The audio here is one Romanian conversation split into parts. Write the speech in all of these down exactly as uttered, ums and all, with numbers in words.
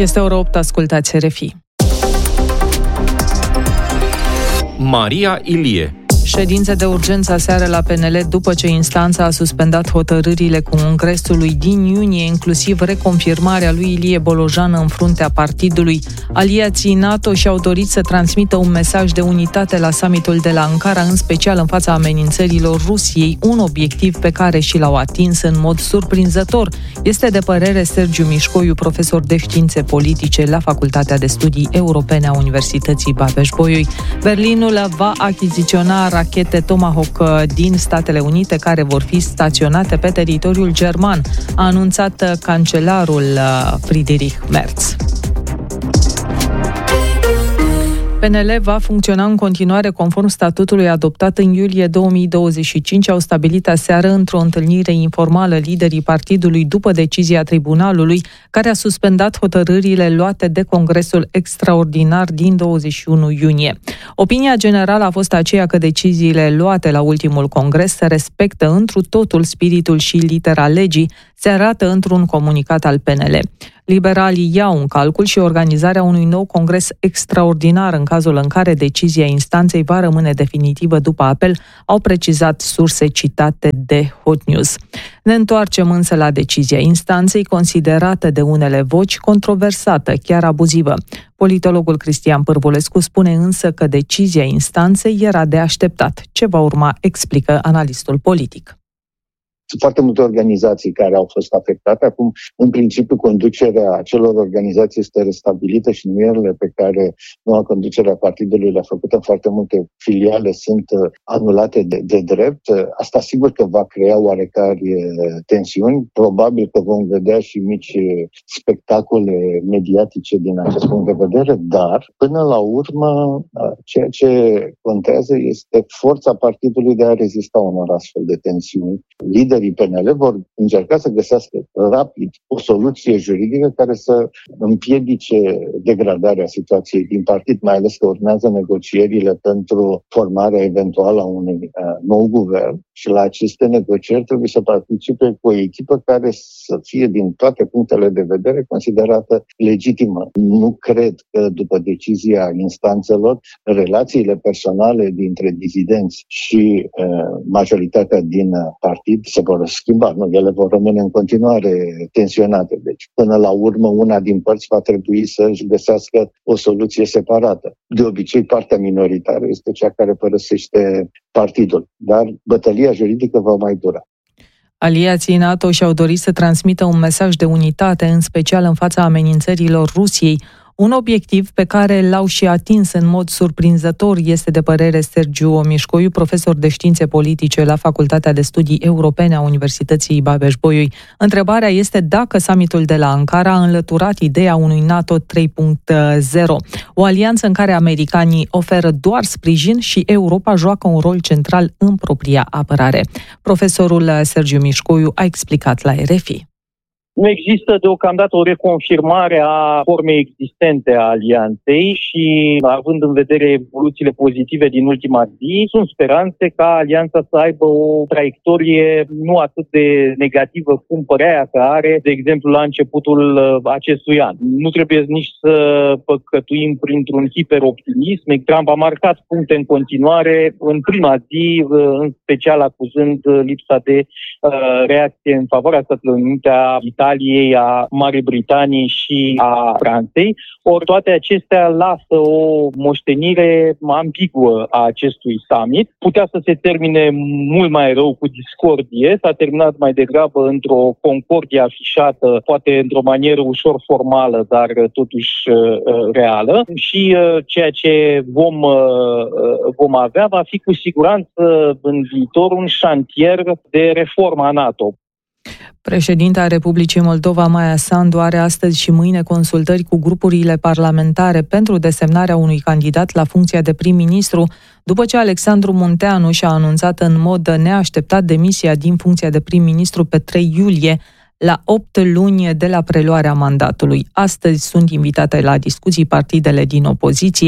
Este ora opt, ascultați R F I. Maria Ilie. Ședință de urgență aseară la P N L după ce instanța a suspendat hotărârile Congresului din iunie, inclusiv reconfirmarea lui Ilie Bolojan în fruntea partidului. Aliații NATO și-au dorit să transmită un mesaj de unitate la summitul de la Ankara, în special în fața amenințărilor Rusiei, un obiectiv pe care și l-au atins în mod surprinzător. Este de părere Sergiu Mișcoiu, profesor de științe politice la Facultatea de Studii Europene a Universității Babeș-Bolyai. Berlinul va achiziționa rachete Tomahawk din Statele Unite care vor fi staționate pe teritoriul german, a anunțat cancelarul Friedrich Merz. P N L va funcționa în continuare conform statutului adoptat în iulie două mii douăzeci și cinci, au stabilit aseară într-o întâlnire informală liderii partidului după decizia tribunalului care a suspendat hotărârile luate de Congresul Extraordinar din douăzeci și unu iunie. Opinia generală a fost aceea că deciziile luate la ultimul congres se respectă întru totul spiritul și litera legii, se arată într-un comunicat al P N L. Liberalii iau în calcul și organizarea unui nou congres extraordinar în cazul în care decizia instanței va rămâne definitivă după apel, au precizat surse citate de Hot News. Ne întoarcem însă la decizia instanței, considerată de unele voci controversată, chiar abuzivă. Politologul Cristian Pârvulescu spune însă că decizia instanței era de așteptat. Ce va urma, explică analistul politic. Sunt foarte multe organizații care au fost afectate. Acum, în principiu, conducerea acelor organizații este restabilită și numierile pe care noua conducere a partidului le-a făcut în foarte multe filiale sunt anulate de, de drept. Asta sigur că va crea oarecare tensiuni. Probabil că vom vedea și mici spectacole mediatice din acest punct de vedere, dar, până la urmă, ceea ce contează este forța partidului de a rezista unor astfel de tensiuni. Liderii P N L vor încerca să găsească rapid o soluție juridică care să împiedice degradarea situației din partid, mai ales că urmează negocierile pentru formarea eventuală a unui uh, nou guvern și la aceste negocieri trebuie să participe cu o echipă care să fie din toate punctele de vedere considerată legitimă. Nu cred că după decizia instanțelor, relațiile personale dintre dizidenți și uh, majoritatea din partid se vor schimba, nu, ele vor rămâne în continuare tensionate. Deci, până la urmă, una din părți va trebui să-și găsească o soluție separată. De obicei, partea minoritară este cea care părăsește partidul, dar bătălia juridică va mai dura. Aliații NATO și-au dorit să transmită un mesaj de unitate, în special în fața amenințărilor Rusiei, un obiectiv pe care l-au și atins în mod surprinzător, este de părere Sergiu Mișcoiu, profesor de științe politice la Facultatea de Studii Europene a Universității Babeș-Bolyai. Întrebarea este dacă summitul de la Ankara a înlăturat ideea unui NATO trei punct zero, o alianță în care americanii oferă doar sprijin și Europa joacă un rol central în propria apărare. Profesorul Sergiu Mișcoiu a explicat la R F I. Nu există deocamdată o reconfirmare a formei existente a alianței și, având în vedere evoluțiile pozitive din ultima zi, sunt speranțe ca alianța să aibă o traiectorie nu atât de negativă cum părea că are, de exemplu, la începutul acestui an. Nu trebuie nici să păcătuim printr-un hiperoptimism. Trump a marcat puncte în continuare în prima zi, în special acuzând lipsa de reacție în favoarea Statelor Unite, a Italiei, a Marii Britanii și a Franței. Ori toate acestea lasă o moștenire ambiguă a acestui summit. Putea să se termine mult mai rău cu discordie, s-a terminat mai degrabă într-o concordie afișată, poate într-o manieră ușor formală, dar totuși reală. Și ceea ce vom, vom avea va fi cu siguranță în viitor un șantier de reformă a NATO. Președinta Republicii Moldova, Maia Sandu, are astăzi și mâine consultări cu grupurile parlamentare pentru desemnarea unui candidat la funcția de prim-ministru, după ce Alexandru Munteanu și-a anunțat în mod neașteptat demisia din funcția de prim-ministru pe trei iulie, la opt luni de la preluarea mandatului. Astăzi sunt invitate la discuții partidele din opoziție,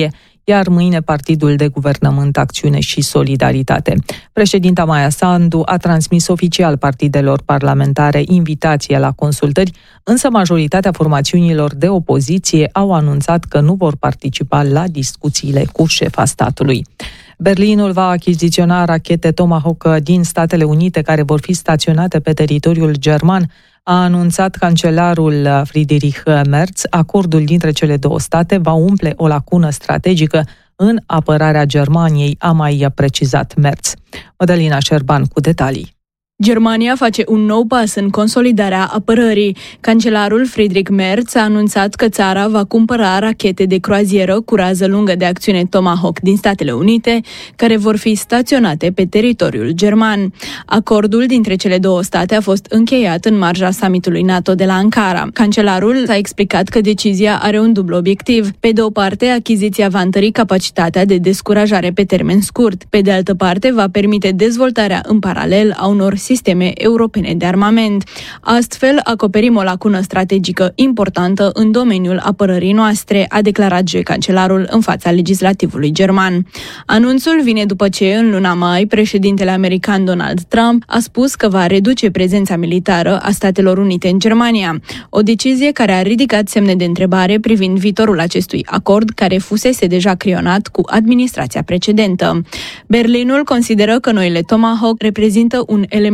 iar mâine Partidul de Guvernământ, Acțiune și Solidaritate. Președinta Maia Sandu a transmis oficial partidelor parlamentare invitație la consultări, însă majoritatea formațiunilor de opoziție au anunțat că nu vor participa la discuțiile cu șefa statului. Berlinul va achiziționa rachete Tomahawk din Statele Unite care vor fi staționate pe teritoriul german, a anunțat cancelarul Friedrich Merz. Acordul dintre cele două state va umple o lacună strategică în apărarea Germaniei, a mai precizat Merz. Mădălina Șerban cu detalii. Germania face un nou pas în consolidarea apărării. Cancelarul Friedrich Merz a anunțat că țara va cumpăra rachete de croazieră cu rază lungă de acțiune Tomahawk din Statele Unite, care vor fi staționate pe teritoriul german. Acordul dintre cele două state a fost încheiat în marja summitului NATO de la Ankara. Cancelarul a explicat că decizia are un dublu obiectiv. Pe de o parte, achiziția va întări capacitatea de descurajare pe termen scurt. Pe de altă parte, va permite dezvoltarea în paralel a unor sisteme europene de armament. Astfel, acoperim o lacună strategică importantă în domeniul apărării noastre, a declarat joi cancelarul în fața legislativului german. Anunțul vine după ce, în luna mai, președintele american Donald Trump a spus că va reduce prezența militară a Statelor Unite în Germania, o decizie care a ridicat semne de întrebare privind viitorul acestui acord, care fusese deja creionat cu administrația precedentă. Berlinul consideră că noile Tomahawk reprezintă un element